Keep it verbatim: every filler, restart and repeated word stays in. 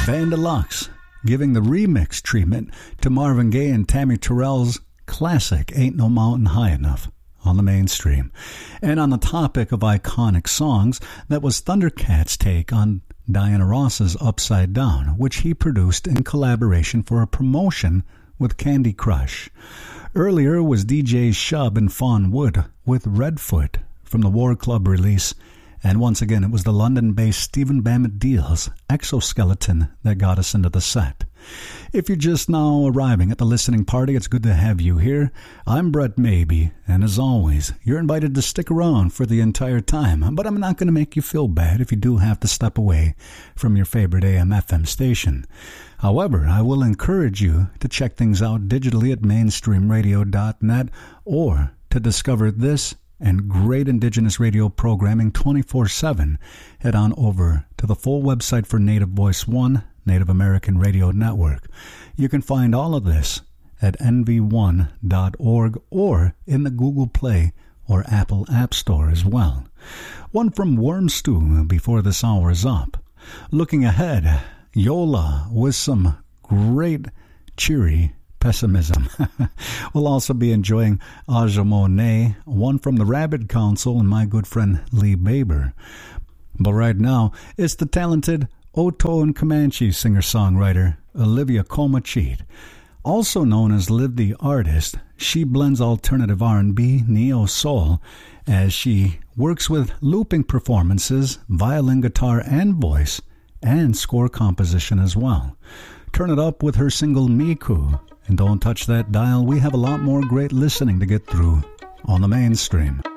Van Deluxe, giving the remix treatment to Marvin Gaye and Tammy Terrell's classic Ain't No Mountain High Enough on the mainstream. And on the topic of iconic songs, that was Thundercats' take on Diana Ross's Upside Down, which he produced in collaboration for a promotion with Candy Crush. Earlier was D J Shub and Fawn Wood with Redfoot from the War Club release. And once again, it was the London-based Stephen Bammet Deal's Exoskeleton that got us into the set. If you're just now arriving at the listening party, it's good to have you here. I'm Brett Maybe, and as always, you're invited to stick around for the entire time, but I'm not going to make you feel bad if you do have to step away from your favorite A M F M station. However, I will encourage you to check things out digitally at mainstream radio dot net or to discover this and great Indigenous radio programming twenty-four seven, head on over to the full website for Native Voice One, Native American Radio Network. You can find all of this at N V one dot org or in the Google Play or Apple App Store as well. One from Worm Stew before this hour is up. Looking ahead, Yola with some great cheery pessimism. We'll also be enjoying Aja Monet, one from the Rabbit Council, and my good friend Lee Baber. But right now, it's the talented Oto and Comanche singer-songwriter Olivia Comachit. Also known as Liv the Artist, she blends alternative R and B, neo-soul, as she works with looping performances, violin, guitar, and voice, and score composition as well. Turn it up with her single Miku. And don't touch that dial. We have a lot more great listening to get through on the mainstream.